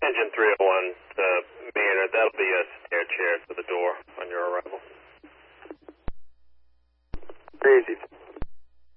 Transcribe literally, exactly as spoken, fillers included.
Engine three oh one, uh, Maynard, that'll be a stair chair to the door on your arrival. Crazy.